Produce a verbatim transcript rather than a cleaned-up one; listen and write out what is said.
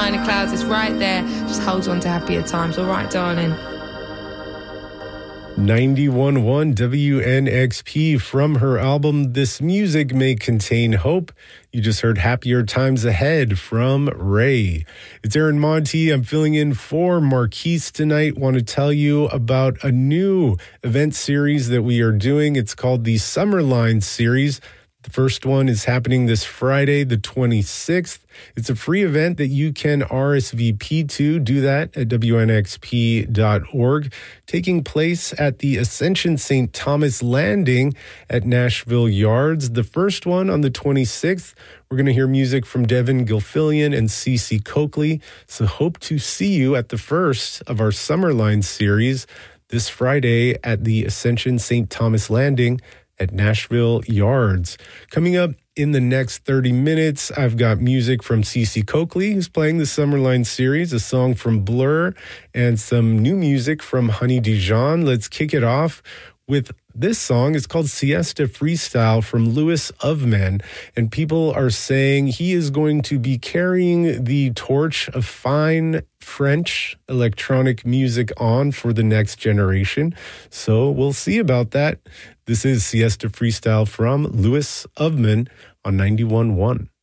behind the clouds. It's right there. Just hold on to happier times. All right, darling. ninety-one point one W N X P from her album This Music May Contain Hope. You just heard Happier Times Ahead from Ray. It's Aaron Monty. I'm filling in for Marquise tonight. Want to tell you about a new event series that we are doing. It's called the Summerline Series. The first one is happening this Friday, the twenty-sixth. It's a free event that you can R S V P to. Do that at W N X P dot org. Taking place at the Ascension Saint Thomas Landing at Nashville Yards. The first one on the twenty-sixth. We're going to hear music from Devin Gilfillian and Cece Coakley. So hope to see you at the first of our Summerline series this Friday at the Ascension Saint Thomas Landing at Nashville Yards. Coming up in the next thirty minutes, I've got music from Cece Coakley, who's playing the Summerline series, a song from Blur, and some new music from Honey Dijon. Let's kick it off with this song. It's called Siesta Freestyle from Louis Ofman, and people are saying he is going to be carrying the torch of fine French electronic music on for the next generation. So we'll see about that. This is Siesta Freestyle from Louis Ofman on ninety-one point one.